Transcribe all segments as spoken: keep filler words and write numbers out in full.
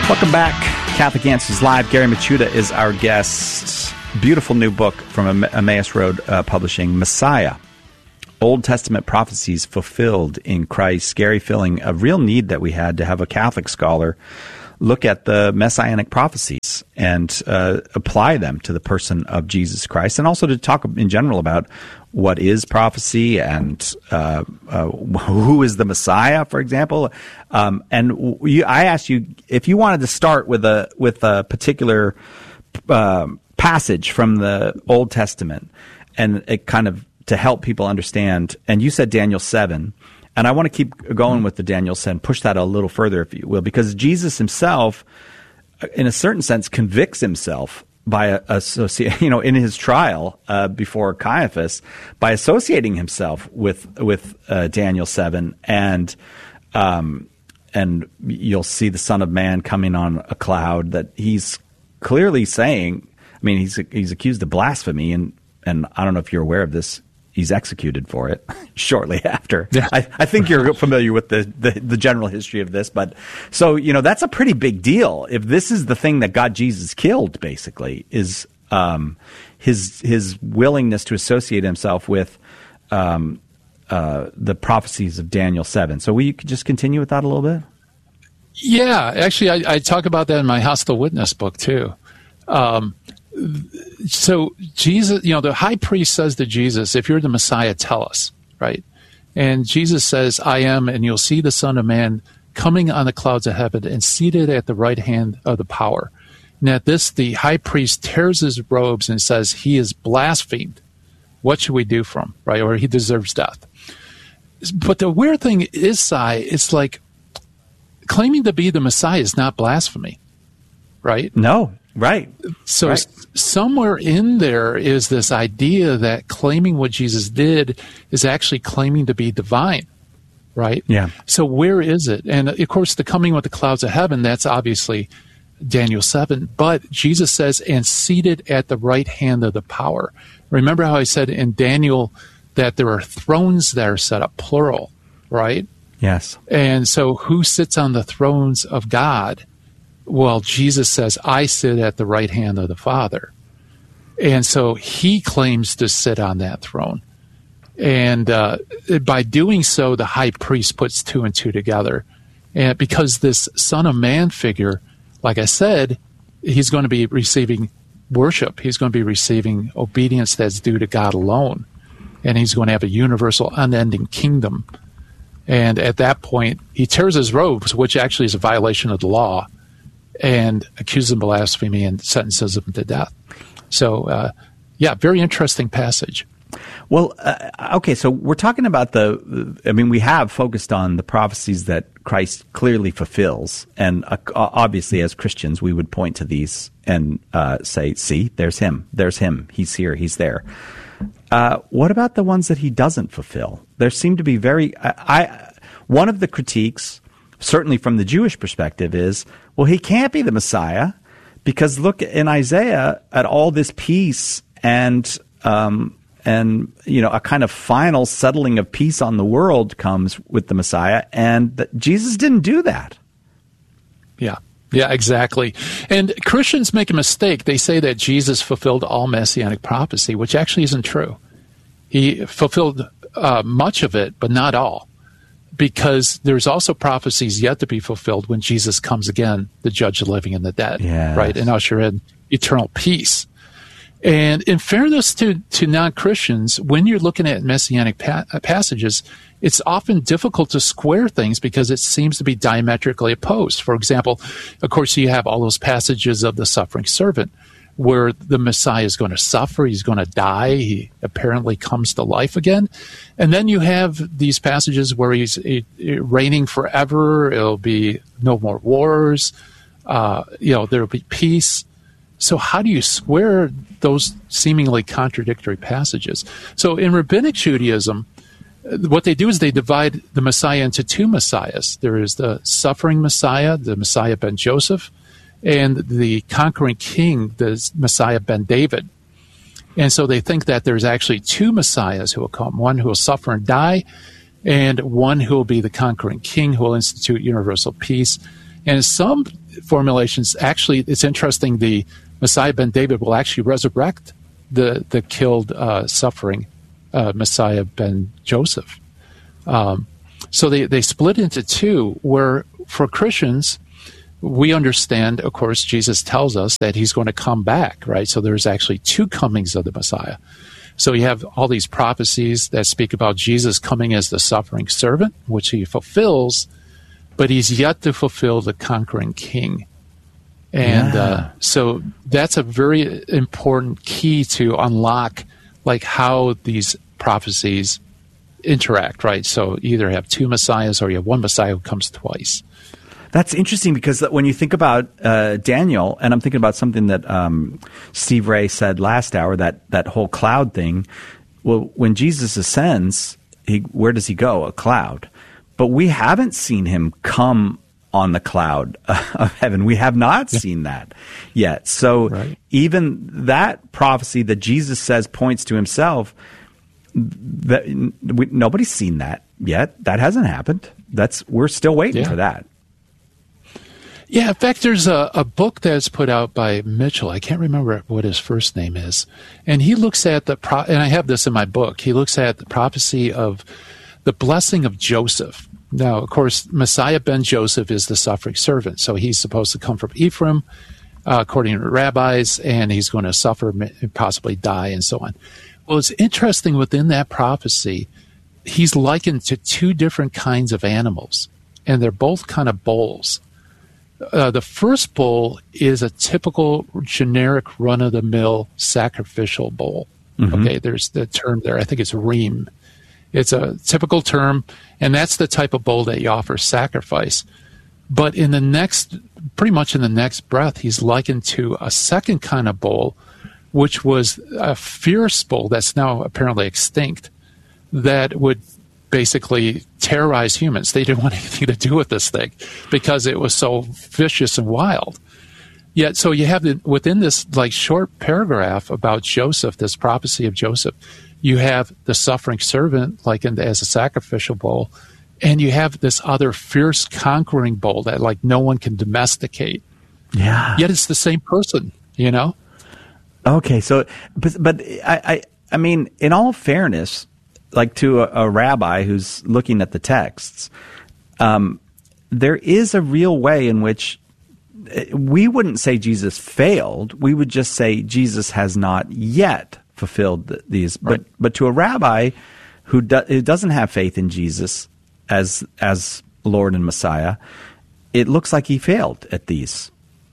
Welcome back. Catholic Answers Live. Gary Michuta is our guest. Beautiful new book from Emmaus Road uh, Publishing, Messiah, Old Testament Prophecies Fulfilled in Christ. Gary filling a real need that we had to have a Catholic scholar look at the messianic prophecies and uh, apply them to the person of Jesus Christ, and also to talk in general about what is prophecy and uh, uh, who is the Messiah, for example. Um, and you, I asked you if you wanted to start with a with a particular uh, passage from the Old Testament, and it kind of to help people understand. And you said Daniel seven. And I want to keep going with the Daniel seven, push that a little further, if you will, because Jesus himself, in a certain sense, convicts himself by associate, you know, in his trial uh, before Caiaphas, by associating himself with with uh, Daniel seven, and um, and you'll see the Son of Man coming on a cloud. That he's clearly saying, I mean, he's he's accused of blasphemy, and and I don't know if you're aware of this. He's executed for it shortly after. Yeah. I, I think you're familiar with the, the, the general history of this. But so, you know, that's a pretty big deal. If this is the thing that got Jesus killed, basically, is um, his his willingness to associate himself with um, uh, the prophecies of Daniel seven. So will you just continue with that a little bit? Yeah. Actually, I, I talk about that in my Hostile Witness book, too. Um So Jesus, you know, the high priest says to Jesus, if you're the Messiah, tell us, right? And Jesus says, I am, and you'll see the Son of Man coming on the clouds of heaven and seated at the right hand of the power. And at this, the high priest tears his robes and says, he is blasphemed. What should we do for him, right? Or he deserves death. But the weird thing is, Sai, it's like claiming to be the Messiah is not blasphemy, right? No. Right. So right. somewhere in there is this idea that claiming what Jesus did is actually claiming to be divine, right? Yeah. So where is it? And, of course, the coming with the clouds of heaven, that's obviously Daniel seven. But Jesus says, and seated at the right hand of the power. Remember how I said in Daniel that there are thrones that are set up, plural, right? Yes. And so who sits on the thrones of God? Well, Jesus says, I sit at the right hand of the Father. And so he claims to sit on that throne. And uh, by doing so, the high priest puts two and two together. And because this Son of Man figure, like I said, he's going to be receiving worship. He's going to be receiving obedience that's due to God alone. And he's going to have a universal, unending kingdom. And at that point, he tears his robes, which actually is a violation of the law, and accuses him of blasphemy and sentences him to death. So, uh, yeah, very interesting passage. Well, uh, okay, so we're talking about the, I mean, we have focused on the prophecies that Christ clearly fulfills. And uh, obviously, as Christians, we would point to these and uh, say, see, there's him. There's him. He's here. He's there. Uh, what about the ones that he doesn't fulfill? There seem to be very, I, I one of the critiques, certainly from the Jewish perspective, is, well, he can't be the Messiah because look in Isaiah at all this peace and um, and you know a kind of final settling of peace on the world comes with the Messiah, and that Jesus didn't do that. Yeah, yeah, exactly. And Christians make a mistake. They say that Jesus fulfilled all messianic prophecy, which actually isn't true. He fulfilled uh, much of it, but not all. Because there's also prophecies yet to be fulfilled when Jesus comes again to judge the living and the dead, yes. right, and usher in eternal peace. And in fairness to, to non-Christians, when you're looking at messianic pa- passages, it's often difficult to square things because it seems to be diametrically opposed. For example, of course, you have all those passages of the suffering servant where the Messiah is going to suffer, he's going to die, he apparently comes to life again. And then you have these passages where he's he, he, reigning forever, it'll be no more wars, uh, you know, there'll be peace. So how do you square those seemingly contradictory passages? So in Rabbinic Judaism, what they do is they divide the Messiah into two Messiahs. There is the suffering Messiah, the Messiah ben Joseph, and the conquering king, the Messiah ben David. And so they think that there's actually two Messiahs who will come, one who will suffer and die, and one who will be the conquering king who will institute universal peace. And some formulations. Actually, it's interesting. The Messiah ben David will actually resurrect the the killed, uh, suffering uh, Messiah ben Joseph. Um, so they, they split into two, where for Christians, we understand, of course, Jesus tells us that he's going to come back, right? So there's actually two comings of the Messiah. So you have all these prophecies that speak about Jesus coming as the suffering servant, which he fulfills, but he's yet to fulfill the conquering king. And yeah. uh, so that's a very important key to unlock, like, how these prophecies interact, right? So you either have two messiahs or you have one messiah who comes twice. That's interesting, because when you think about uh, Daniel, and I'm thinking about something that um, Steve Ray said last hour, that, that whole cloud thing. Well, when Jesus ascends, he, where does he go? A cloud. But we haven't seen him come on the cloud of heaven. We have not yeah. seen that yet. So right. even that prophecy that Jesus says points to himself, that we, nobody's seen that yet. That hasn't happened. That's we're still waiting yeah. for that. Yeah, in fact, there's a, a book that's put out by Mitchell. I can't remember what his first name is. And he looks at the, pro- and I have this in my book, he looks at the prophecy of the blessing of Joseph. Now, of course, Messiah ben Joseph is the suffering servant. So he's supposed to come from Ephraim, uh, according to rabbis, and he's going to suffer, possibly die, and so on. Well, it's interesting within that prophecy, he's likened to two different kinds of animals, and they're both kind of bulls. Uh, the first bull is a typical generic run-of-the-mill sacrificial bull. Mm-hmm. Okay, there's the term there. I think it's reem. It's a typical term, and that's the type of bull that you offer sacrifice. But in the next, pretty much in the next breath, he's likened to a second kind of bull, which was a fierce bull that's now apparently extinct, that would basically terrorize humans. They didn't want anything to do with this thing because it was so vicious and wild. Yet, so you have the, within this like short paragraph about Joseph, this prophecy of Joseph, you have the suffering servant like in, as a sacrificial bull, and you have this other fierce conquering bull that like no one can domesticate. Yeah. Yet it's the same person, you know? Okay, so but, but I, I I mean, in all fairness, like to a, a rabbi who's looking at the texts, um, there is a real way in which we wouldn't say Jesus failed. We would just say Jesus has not yet fulfilled these. Right. But but to a rabbi who, do, who doesn't have faith in Jesus as as Lord and Messiah, it looks like he failed at these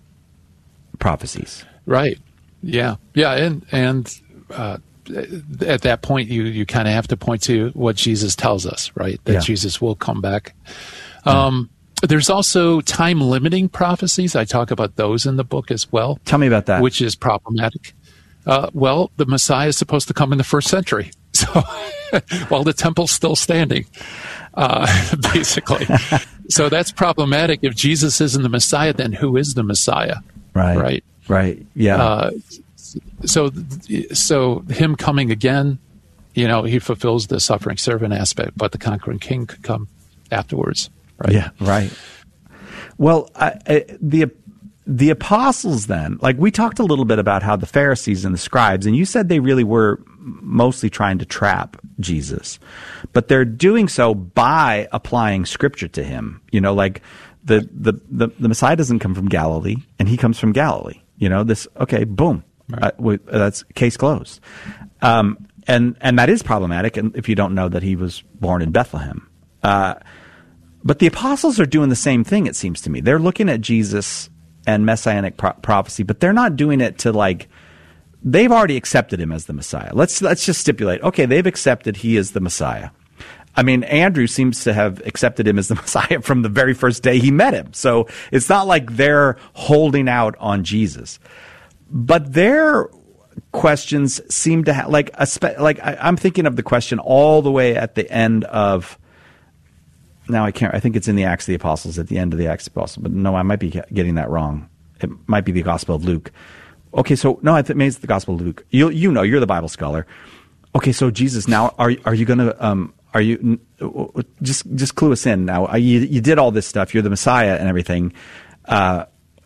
prophecies. Right. Yeah. Yeah. And and uh, at that point, you, you kind of have to point to what Jesus tells us, right? That yeah. Jesus will come back. Um, yeah. There's also time-limiting prophecies. I talk about those in the book as well. Tell me about that. Which is problematic. Uh, well, the Messiah is supposed to come in the first century, so while the temple's still standing, uh, basically. So that's problematic. If Jesus isn't the Messiah, then who is the Messiah? Right. Right. Right. Yeah. Uh, so, so him coming again, you know, he fulfills the suffering servant aspect, but the conquering king could come afterwards. Right. Yeah. Right. Well, I, I, the the apostles then, like we talked a little bit about how the Pharisees and the scribes, and you said they really were mostly trying to trap Jesus, but they're doing so by applying scripture to him. You know, like the the the, the Messiah doesn't come from Galilee, and he comes from Galilee. You know, this, okay, boom, right. uh, we, uh, that's case closed. Um, and, and that is problematic and if you don't know that he was born in Bethlehem. Uh, but the apostles are doing the same thing, it seems to me. They're looking at Jesus and messianic pro- prophecy, but they're not doing it to like, they've already accepted him as the Messiah. Let's, let's just stipulate, okay, they've accepted he is the Messiah. I mean, Andrew seems to have accepted him as the Messiah from the very first day he met him. So it's not like they're holding out on Jesus. But their questions seem to have, like, a spe- like I, I'm thinking of the question all the way at the end of, now I can't, I think it's in the Acts of the Apostles, at the end of the Acts of the Apostles, but no, I might be getting that wrong. It might be the Gospel of Luke. Okay, so, no, I think maybe it's the Gospel of Luke. You, you know, you're the Bible scholar. Okay, so Jesus, now, are, are you going to, um, Are you just just clue us in now? You, you did all this stuff. You're the Messiah and everything. Uh,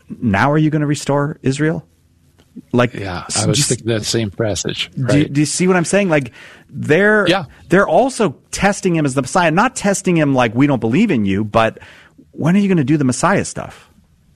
now are you going to restore Israel? Like, yeah, I was just, thinking that same passage. Right? Do, do you see what I'm saying? Like, they're yeah. they're also testing him as the Messiah, not testing him like we don't believe in you, but when are you going to do the Messiah stuff?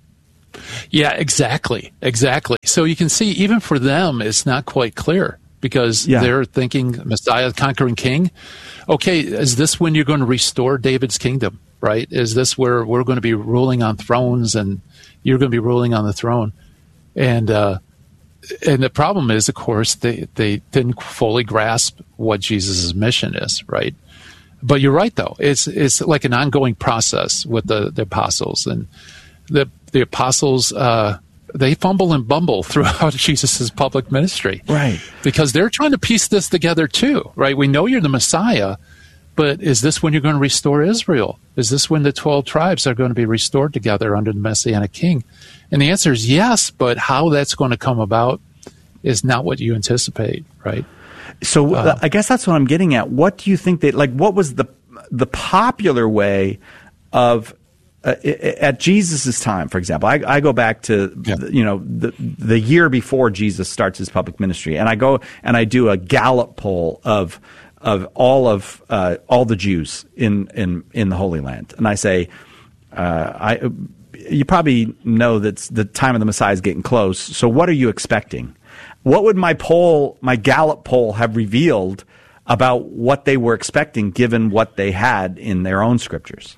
Yeah, exactly, exactly. So you can see, even for them, it's not quite clear because yeah. they're thinking Messiah, conquering king. Okay, is this when you're going to restore David's kingdom? Right? Is this where we're going to be ruling on thrones and you're going to be ruling on the throne? And uh, and the problem is, of course, they, they didn't fully grasp what Jesus' mission is, right? But you're right, though. It's it's like an ongoing process with the, the apostles. And the the apostles, uh, they fumble and bumble throughout Jesus' public ministry. Right. Because they're trying to piece this together, too, right? We know you're the Messiah, but is this when you're going to restore Israel? Is this when the twelve tribes are going to be restored together under the Messianic king? And the answer is yes, but how that's going to come about is not what you anticipate, right? So uh, I guess that's what I'm getting at. What do you think that, like, what was the the popular way of, uh, at Jesus' time, for example? I, I go back to, yeah. you know, the, the year before Jesus starts his public ministry, and I go and I do a Gallup poll of of all of uh, all the Jews in, in, in the Holy Land. And I say, uh, I you probably know that the time of the Messiah is getting close, so what are you expecting? What would my poll, my Gallup poll, have revealed about what they were expecting given what they had in their own scriptures?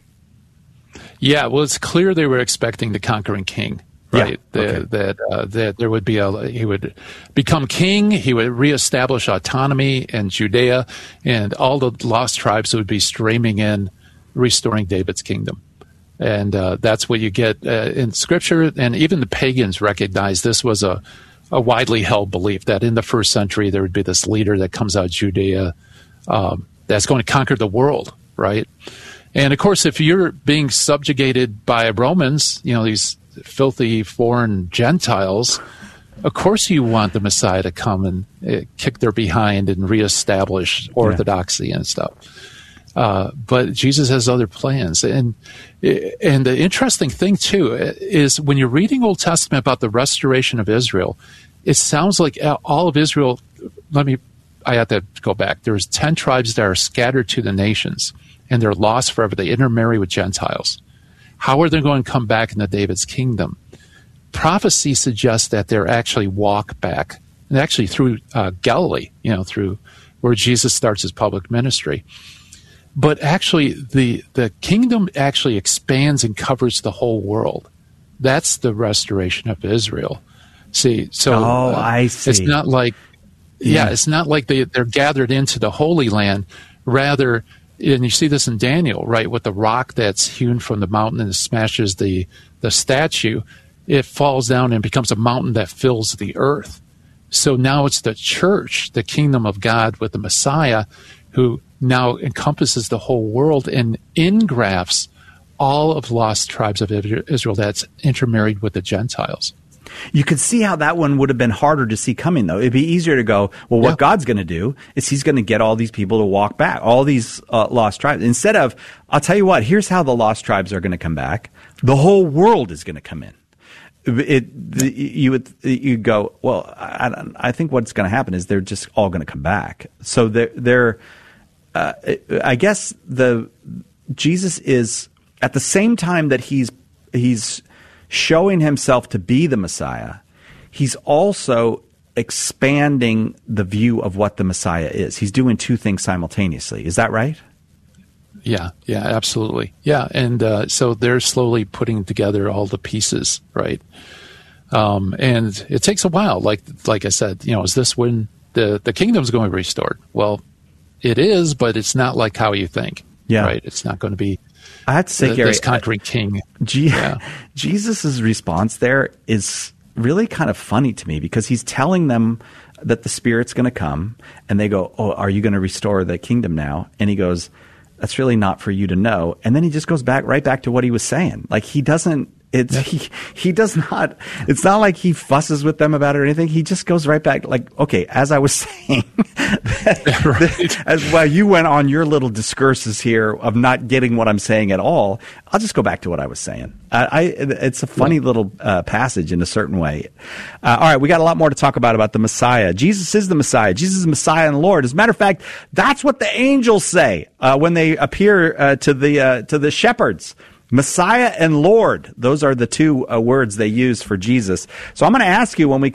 Yeah, well, it's clear they were expecting the conquering king. Right, yeah, okay. that that, uh, that there would be a he would become king. He would reestablish autonomy in Judea, and all the lost tribes would be streaming in, restoring David's kingdom. And uh, that's what you get uh, in Scripture. And even the pagans recognized this was a, a widely held belief that in the first century there would be this leader that comes out of Judea um, that's going to conquer the world. Right, and of course, if you're being subjugated by Romans, you know these filthy foreign Gentiles, of course you want the Messiah to come and uh, kick their behind and reestablish orthodoxy yeah. and stuff. Uh, but Jesus has other plans. And and the interesting thing, too, is when you're reading Old Testament about the restoration of Israel, it sounds like all of Israel, let me, I have to go back. There's ten tribes that are scattered to the nations, and they're lost forever. They intermarry with Gentiles. How are they going to come back into David's kingdom? Prophecy suggests that they're actually walk back, and actually through uh, Galilee, you know, through where Jesus starts his public ministry. But actually, the the kingdom actually expands and covers the whole world. That's the restoration of Israel. See, so oh, uh, I see. It's not like, yeah, yeah it's not like they they're gathered into the Holy Land. Rather, and you see this in Daniel, right, with the rock that's hewn from the mountain and smashes the, the statue, it falls down and becomes a mountain that fills the earth. So now it's the church, the kingdom of God with the Messiah, who now encompasses the whole world and ingrafts all of lost tribes of Israel that's intermarried with the Gentiles. You could see how that one would have been harder to see coming, though. It'd be easier to go, well, what yeah. God's going to do is he's going to get all these people to walk back, all these uh, lost tribes. Instead of, I'll tell you what, here's how the lost tribes are going to come back. The whole world is going to come in. It, the, you would you go, well, I, I think what's going to happen is they're just all going to come back. So they're, they're uh, I guess the Jesus is, at the same time that he's he's showing himself to be the Messiah, he's also expanding the view of what the Messiah is. He's doing two things simultaneously. Is that right? Yeah, yeah, absolutely. Yeah, and uh, so they're slowly putting together all the pieces, right? Um, and it takes a while. Like like I said, you know, is this when the, the kingdom's going to be restored? Well, it is, but it's not like how you think, yeah. right? It's not going to be I have to say, the, Gary, this conquering king. G- yeah. Jesus' response there is really kind of funny to me because he's telling them that the Spirit's going to come, and they go, oh, are you going to restore the kingdom now? And he goes, that's really not for you to know. And then he just goes back right back to what he was saying. Like he doesn't It's Yeah. he he does not. It's not like he fusses with them about it or anything. He just goes right back. Like, okay, as I was saying, that, Right. as while you went on your little discursus here of not getting what I'm saying at all, I'll just go back to what I was saying. I, I it's a funny little uh, passage in a certain way. Uh, all right, we got a lot more to talk about about the Messiah. Jesus is the Messiah. Jesus is the Messiah and Lord. As a matter of fact, that's what the angels say uh, when they appear uh, to the uh, to the shepherds. Messiah and Lord. Those are the two uh, words they use for Jesus. So I'm going to ask you when we